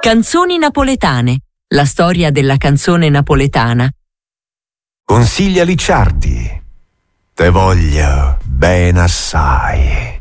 Canzoni napoletane. La storia della canzone napoletana. Consiglia Licciardi. Te voglio ben assai.